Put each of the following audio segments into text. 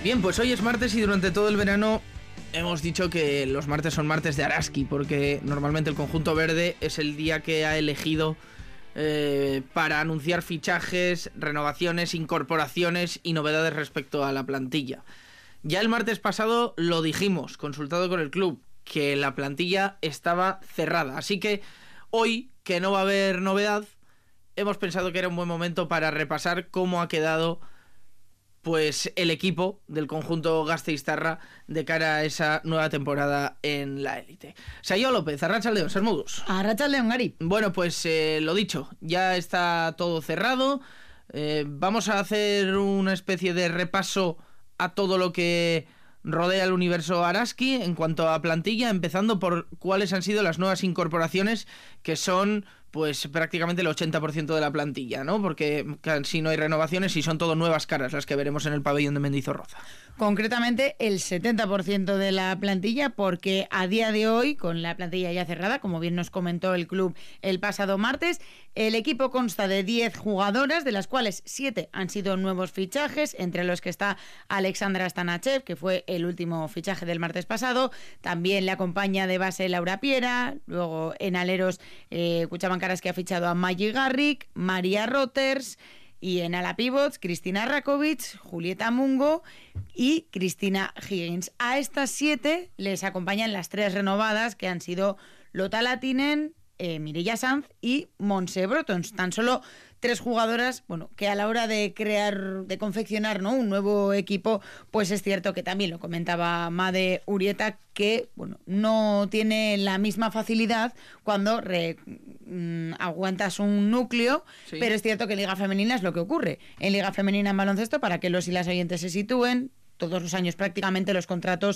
Bien, pues hoy es martes y durante todo el verano hemos dicho que los martes son martes de Araski, porque normalmente el conjunto verde es el día que ha elegido para anunciar fichajes, renovaciones, incorporaciones y novedades respecto a la plantilla. Ya el martes pasado lo dijimos, consultado con el club, que la plantilla estaba cerrada. Así que hoy, que no va a haber novedad, hemos pensado que era un buen momento para repasar cómo ha quedado pues el equipo del conjunto gasteiztarra de cara a esa nueva temporada en la élite. Sayo López, Arratsaldeon, Sermudus. Arratsaldeon, Gari. Bueno, pues lo dicho, ya está todo cerrado. Vamos a hacer una especie de repaso a todo lo que rodea el universo Araski en cuanto a plantilla, empezando por cuáles han sido las nuevas incorporaciones, que son pues prácticamente el 80% de la plantilla, ¿no? Porque si no hay renovaciones y son todo nuevas caras las que veremos en el pabellón de Mendizorroza. Concretamente el 70% de la plantilla, porque a día de hoy, con la plantilla ya cerrada, como bien nos comentó el club el pasado martes, el equipo consta de 10 jugadoras, de las cuales 7 han sido nuevos fichajes, entre los que está Alexandra Stanachev, que fue el último fichaje del martes pasado. También le acompaña de base Laura Piera, luego en aleros Cuchabancaras, que ha fichado a Maggie Garrick, María Roters, y en ala pivots, Cristina Rakovic, Julieta Mungo y Cristina Higgins. A estas 7 les acompañan las 3 renovadas, que han sido Lota Latinen, Mireia Sanz y Montse Brotons. Tan solo 3 jugadoras, bueno, que a la hora de crear, de confeccionar, ¿no?, un nuevo equipo, pues es cierto que también lo comentaba Made Urieta, que bueno, no tiene la misma facilidad cuando aguantas un núcleo, sí. Pero es cierto que en Liga Femenina es lo que ocurre. En Liga Femenina en baloncesto, para que los y las oyentes se sitúen, todos los años prácticamente los contratos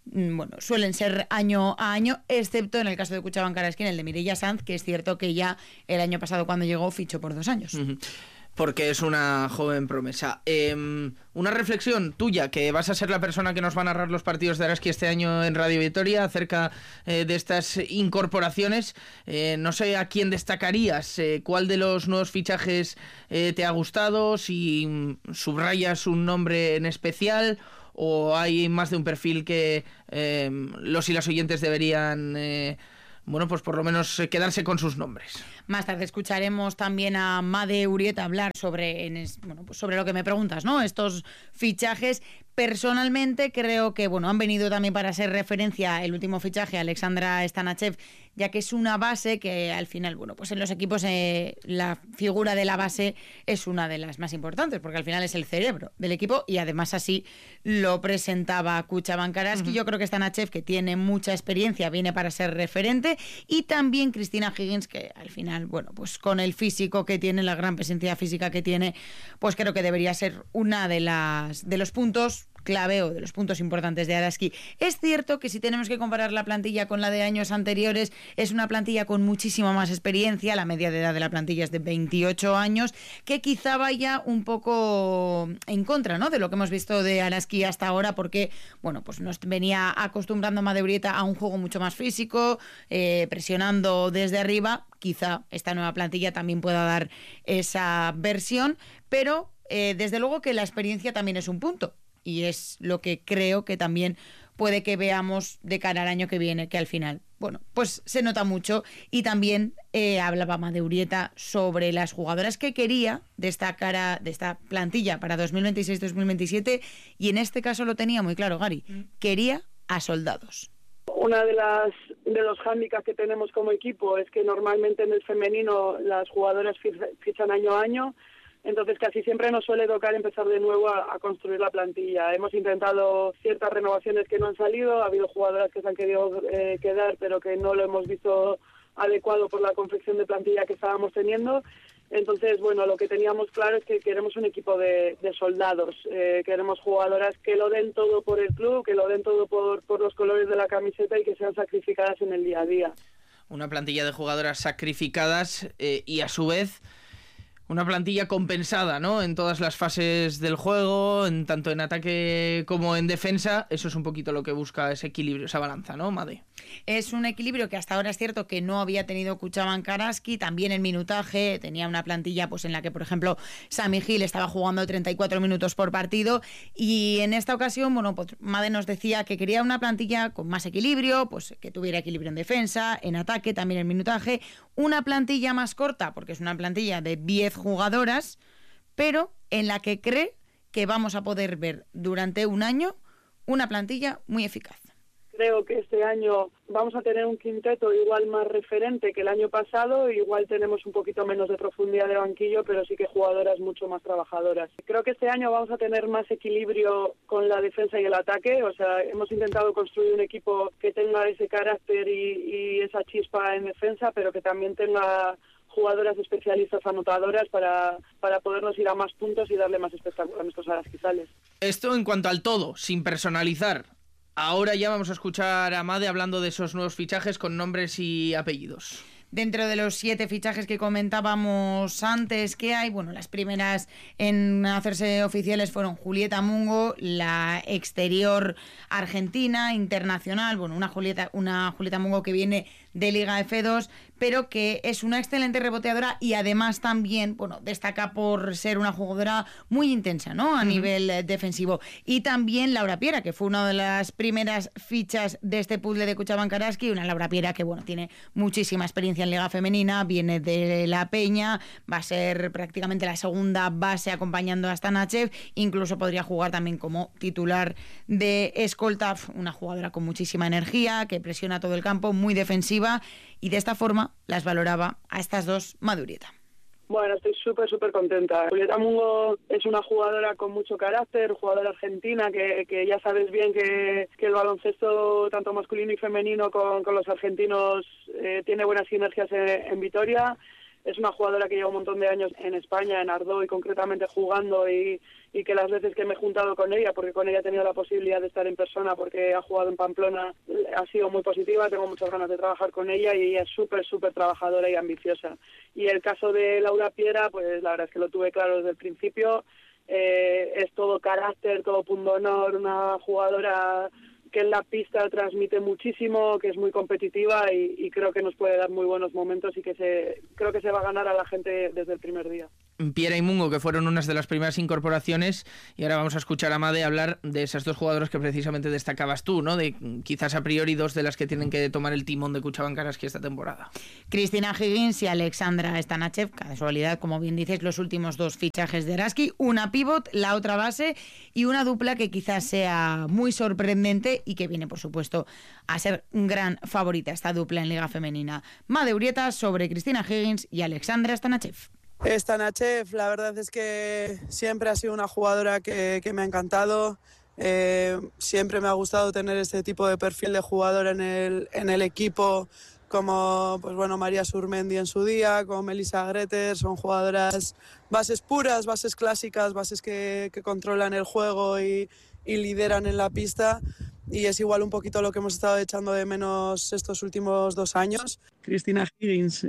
suelen ser año a año, excepto en el caso de Cuchabancaras, en el de Mireia Sanz, que es cierto que ya el año pasado, cuando llegó, fichó por 2 años. Porque es una joven promesa. Una reflexión tuya, que vas a ser la persona que nos va a narrar los partidos de Araski este año en Radio Vitoria, acerca de estas incorporaciones. No sé a quién destacarías, cuál de los nuevos fichajes te ha gustado, si subrayas un nombre en especial, o hay más de un perfil que los y las oyentes deberían pues por lo menos quedarse con sus nombres. Más tarde escucharemos también a Made Urieta hablar sobre lo que me preguntas, ¿no? Estos fichajes. Personalmente creo que han venido también para ser referencia el último fichaje, Alexandra Stanachev, ya que es una base que al final, pues en los equipos la figura de la base es una de las más importantes, porque al final es el cerebro del equipo, y además así lo presentaba Cuchabancaras. Yo creo que Stanachev, que tiene mucha experiencia, viene para ser referente, y también Cristina Higgins, que al final, pues con el físico que tiene, la gran presencia física que tiene, pues creo que debería ser una de los puntos clave o de los puntos importantes de Araski. Es cierto que si tenemos que comparar la plantilla con la de años anteriores, es una plantilla con muchísima más experiencia. La media de edad de la plantilla es de 28 años, que quizá vaya un poco en contra, ¿no?, de lo que hemos visto de Araski hasta ahora, porque pues nos venía acostumbrando Made Urieta a un juego mucho más físico, presionando desde arriba. Quizá esta nueva plantilla también pueda dar esa versión, pero desde luego que la experiencia también es un punto. Y es lo que creo que también puede que veamos de cara al año que viene, que al final, pues se nota mucho. Y también hablaba Made Urieta sobre las jugadoras que quería de esta plantilla para 2026-2027, y en este caso lo tenía muy claro, Gary. Quería a soldados. Una de los hándicaps que tenemos como equipo es que normalmente en el femenino las jugadoras fichan año a año. Entonces casi siempre nos suele tocar empezar de nuevo a construir la plantilla. Hemos intentado ciertas renovaciones que no han salido, ha habido jugadoras que se han querido quedar, pero que no lo hemos visto adecuado por la confección de plantilla que estábamos teniendo. Entonces, lo que teníamos claro es que queremos un equipo de soldados. Queremos jugadoras que lo den todo por el club, que lo den todo por los colores de la camiseta, y que sean sacrificadas en el día a día. Una plantilla de jugadoras sacrificadas y a su vez una plantilla compensada, ¿no? En todas las fases del juego, tanto en ataque como en defensa. Eso es un poquito lo que busca ese equilibrio, esa balanza, ¿no, Made? Es un equilibrio que hasta ahora es cierto que no había tenido Cuchabank Araski. También en minutaje tenía una plantilla pues en la que, por ejemplo, Sami Gil estaba jugando 34 minutos por partido, y en esta ocasión, bueno, pues Made nos decía que quería una plantilla con más equilibrio, pues que tuviera equilibrio en defensa, en ataque, también en minutaje, una plantilla más corta, porque es una plantilla de 10 jugadoras, pero en la que cree que vamos a poder ver durante un año una plantilla muy eficaz. Creo que este año vamos a tener un quinteto igual más referente que el año pasado, igual tenemos un poquito menos de profundidad de banquillo, pero sí que jugadoras mucho más trabajadoras. Creo que este año vamos a tener más equilibrio con la defensa y el ataque, o sea, hemos intentado construir un equipo que tenga ese carácter y esa chispa en defensa, pero que también tenga jugadoras especialistas anotadoras para podernos ir a más puntos y darle más espectáculo a nuestros araskizales. Esto en cuanto al todo, sin personalizar. Ahora ya vamos a escuchar a Made hablando de esos nuevos fichajes con nombres y apellidos. Dentro de los 7 fichajes que comentábamos antes que hay, bueno, las primeras en hacerse oficiales fueron Julieta Mungo, la exterior argentina, internacional, bueno, una Julieta Mungo que viene de Liga F2, pero que es una excelente reboteadora y además también, bueno, destaca por ser una jugadora muy intensa, ¿no? A nivel defensivo. Y también Laura Piera, que fue una de las primeras fichas de este puzzle de Cuchabank Araski, una Laura Piera que, bueno, tiene muchísima experiencia en Liga Femenina, viene de La Peña, va a ser prácticamente la segunda base acompañando a Stanachev, incluso podría jugar también como titular de escolta, una jugadora con muchísima energía, que presiona todo el campo, muy defensiva, y de esta forma las valoraba a estas dos Made Urieta. Bueno, estoy súper contenta. Julieta Mungo es una jugadora con mucho carácter, jugadora argentina, que ya sabes bien que el baloncesto, tanto masculino y femenino, con los argentinos tiene buenas sinergias en Vitoria. Es una jugadora que lleva un montón de años en España, en Ardoy concretamente jugando, y que las veces que me he juntado con ella, porque con ella he tenido la posibilidad de estar en persona porque ha jugado en Pamplona, ha sido muy positiva, tengo muchas ganas de trabajar con ella y ella es súper trabajadora y ambiciosa. Y el caso de Laura Piera, pues la verdad es que lo tuve claro desde el principio, es todo carácter, todo pundonor, una jugadora que en la pista transmite muchísimo, que es muy competitiva y creo que nos puede dar muy buenos momentos y creo que se va a ganar a la gente desde el primer día. Piera y Mungo, que fueron unas de las primeras incorporaciones, y ahora vamos a escuchar a Made hablar de esas dos jugadoras que precisamente destacabas tú, ¿no? De quizás a priori dos de las que tienen que tomar el timón de Cuchabank Araski esta temporada. Cristina Higgins y Alexandra Stanachev, casualidad, como bien dices, los últimos dos fichajes de Araski, una pívot, la otra base, y una dupla que quizás sea muy sorprendente y que viene, por supuesto, a ser un gran favorita esta dupla en Liga Femenina. Made Urieta sobre Cristina Higgins y Alexandra Stanachev. Stanachev, la verdad es que siempre ha sido una jugadora que me ha encantado. Siempre me ha gustado tener este tipo de perfil de jugadora en el equipo, como pues bueno, María Surmendi en su día, como Melissa Greter. Son jugadoras bases puras, bases clásicas, bases que controlan el juego y lideran en la pista. Y es igual un poquito lo que hemos estado echando de menos estos últimos 2 años. Cristina Higgins,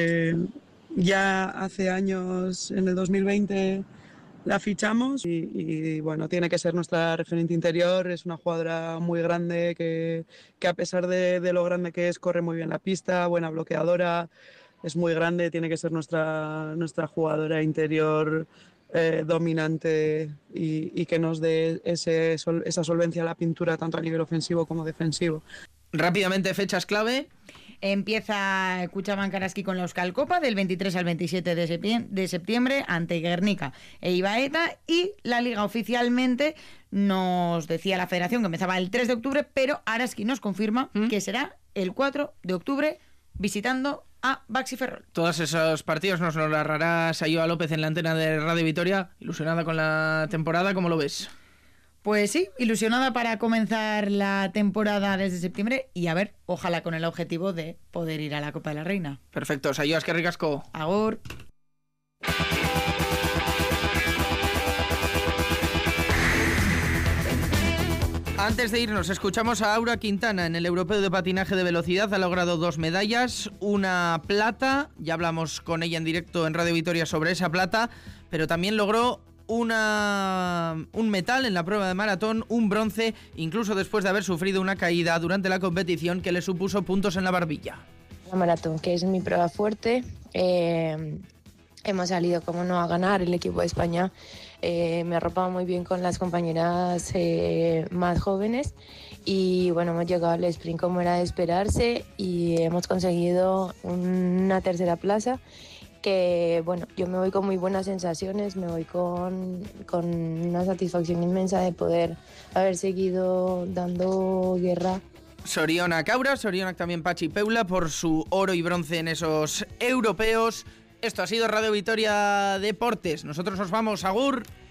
ya hace años, en el 2020, la fichamos y bueno, tiene que ser nuestra referente interior. Es una jugadora muy grande que a pesar de lo grande que es, corre muy bien la pista, buena bloqueadora, es muy grande, tiene que ser nuestra jugadora interior dominante y que nos dé esa solvencia a la pintura tanto a nivel ofensivo como defensivo. Rápidamente, fechas clave. Empieza Cuchabank Araski con la Euskal Copa del 23 al 27 de septiembre ante Guernica e Ibaeta, y la Liga oficialmente nos decía la Federación que empezaba el 3 de octubre, pero Araski nos confirma que será el 4 de octubre visitando a Baxi Ferrol. Todos esos partidos nos lo narrará Sayoa López en la antena de Radio Vitoria. Ilusionada con la temporada, ¿cómo lo ves? Pues sí, ilusionada para comenzar la temporada desde septiembre y a ver, ojalá con el objetivo de poder ir a la Copa de la Reina. Perfecto, Sayoa, eskerrik asko. Agur. Antes de irnos, escuchamos a Aura Quintana en el Europeo de Patinaje de Velocidad. Ha logrado 2 medallas, una plata, ya hablamos con ella en directo en Radio Vitoria sobre esa plata, pero también logró un metal en la prueba de maratón, un bronce, incluso después de haber sufrido una caída durante la competición que le supuso puntos en la barbilla. La maratón, que es mi prueba fuerte, hemos salido, como no, a ganar. El equipo de España me arropaba muy bien con las compañeras más jóvenes y bueno, hemos llegado al sprint como era de esperarse y hemos conseguido una tercera plaza que bueno, yo me voy con muy buenas sensaciones, me voy con una satisfacción inmensa de poder haber seguido dando guerra. Sorionak Aura, Sorionak también Patxi Peula por su oro y bronce en esos europeos. Esto ha sido Radio Vitoria Deportes. Nosotros nos vamos, agur.